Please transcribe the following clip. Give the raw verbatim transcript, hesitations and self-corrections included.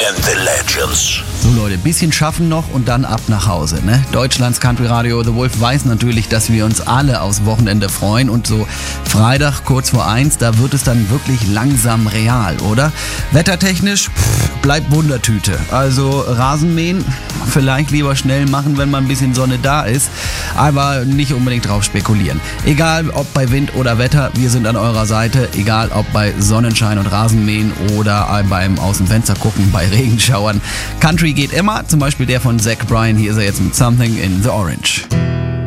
and the Legends. So Leute, bisschen schaffen noch und dann ab nach Hause, ne? Deutschlands Country Radio The Wolf weiß natürlich, dass wir uns alle aufs Wochenende freuen und so Freitag kurz vor eins, da wird es dann wirklich langsam real, oder? Wettertechnisch pff, bleibt Wundertüte. Also Rasenmähen vielleicht lieber schnell machen, wenn mal ein bisschen Sonne da ist, aber nicht unbedingt drauf spekulieren. Egal ob bei Wind oder Wetter, wir sind an eurer Seite, egal ob bei Sonnenschein und Rasenmähen oder beim aus dem Fenster gucken bei Regenschauern. Country geht immer, zum Beispiel der von Zach Bryan, hier ist er jetzt mit Something in the Orange.